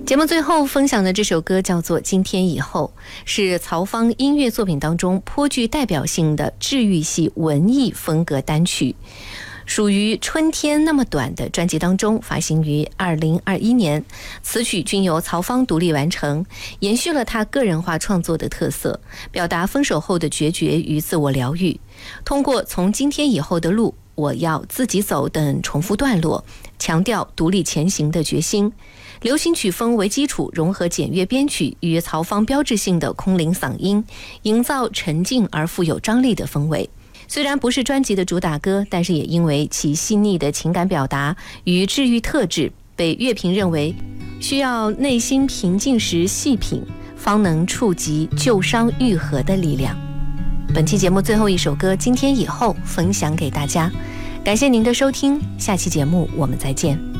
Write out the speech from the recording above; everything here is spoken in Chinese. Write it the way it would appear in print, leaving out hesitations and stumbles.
节目最后分享的这首歌叫做《今天以后》，是曹芳音乐作品当中颇具代表性的治愈系文艺风格单曲，属于《春天那么短》的专辑当中，发行于2021年。词曲均由曹芳独立完成，延续了他个人化创作的特色，表达分手后的决绝与自我疗愈。通过从今天以后的路，我要自己走等重复段落，强调独立前行的决心。流行曲风为基础，融合简约编曲与曹芳标志性的空灵嗓音，营造沉静而富有张力的氛围。虽然不是专辑的主打歌，但是也因为其细腻的情感表达与治愈特质，被乐评认为需要内心平静时细品，方能触及旧伤愈合的力量。本期节目最后一首歌《今天以后》分享给大家，感谢您的收听，下期节目我们再见。